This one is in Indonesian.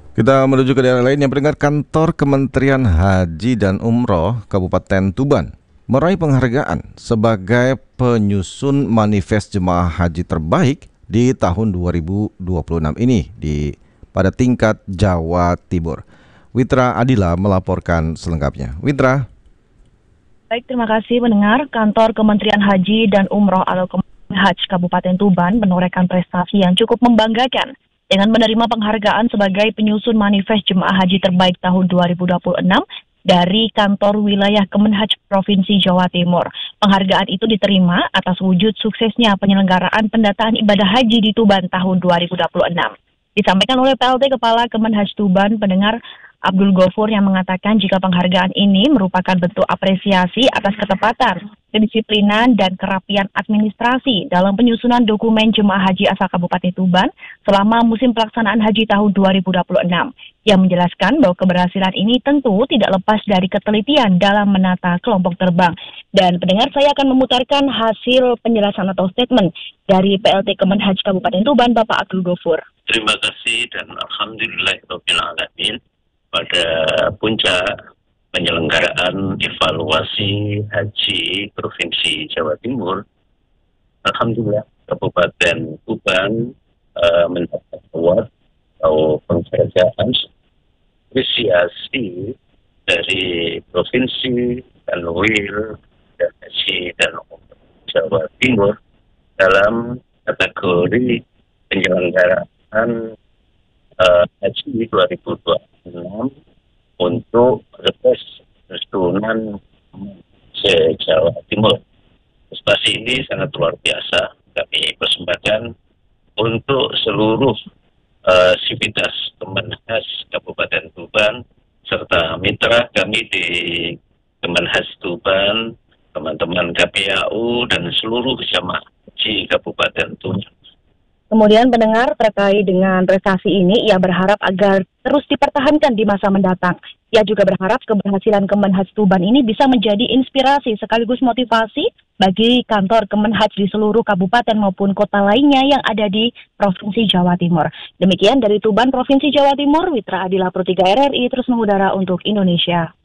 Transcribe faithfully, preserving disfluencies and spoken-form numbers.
Kita menuju ke daerah lain yang pendengar. Kantor Kementerian Haji dan Umroh Kabupaten Tuban meraih penghargaan sebagai penyusun manifest jemaah haji terbaik di tahun dua ribu dua puluh enam ini di pada tingkat Jawa Timur. Witra Adila melaporkan selengkapnya. Witra. Baik, terima kasih pendengar. Kantor Kementerian Haji dan Umroh atau Kemenhaj Kabupaten Tuban menorehkan prestasi yang cukup membanggakan dengan menerima penghargaan sebagai penyusun manifest jemaah haji terbaik tahun dua ribu dua puluh enam dari kantor wilayah Kemenhaj Provinsi Jawa Timur. Penghargaan itu diterima atas wujud suksesnya penyelenggaraan pendataan ibadah haji di Tuban tahun dua ribu dua puluh enam. Disampaikan oleh P L T Kepala Kemenhaj Tuban, pendengar, Abdul Ghafur, yang mengatakan jika penghargaan ini merupakan bentuk apresiasi atas ketepatan, kedisiplinan, dan kerapian administrasi dalam penyusunan dokumen jemaah haji asal Kabupaten Tuban selama musim pelaksanaan haji tahun dua ribu dua puluh enam. Yang menjelaskan bahwa keberhasilan ini tentu tidak lepas dari ketelitian dalam menata kelompok terbang. Dan pendengar, saya akan memutarkan hasil penjelasan atau statement dari P L T Kemenhaj Kabupaten Tuban, Bapak Abdul Ghafur. Terima kasih dan alhamdulillahirabbil alamin. Pada puncak penyelenggaraan evaluasi haji Provinsi Jawa Timur, alhamdulillah Kabupaten Tuban uh, mendapat award atau penghargaan apresiasi dari Provinsi Kanwil dan Haji dan Jawa Timur dalam kategori penyelenggaraan uh, haji dua ribu dua puluh enam untuk representan se-Jawa Timur. Prestasi ini sangat luar biasa. Kami persembahkan untuk seluruh uh, sivitas Kemenhaj Kabupaten Tuban serta mitra kami di Kemenhaj Tuban, teman-teman K P A U dan seluruh jemaah haji Kabupaten Tuban. Kemudian pendengar, terkait dengan prestasi ini, ia berharap agar terus dipertahankan di masa mendatang. Ia juga berharap keberhasilan Kemenhaj Tuban ini bisa menjadi inspirasi sekaligus motivasi bagi kantor Kemenhaj di seluruh kabupaten maupun kota lainnya yang ada di Provinsi Jawa Timur. Demikian dari Tuban, Provinsi Jawa Timur, Witra Adila Pro tiga R R I terus mengudara untuk Indonesia.